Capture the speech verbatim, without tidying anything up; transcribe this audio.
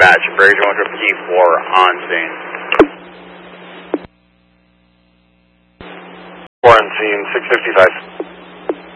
dispatch. Brady one fifty-four on scene. Four on scene, six fifty-five.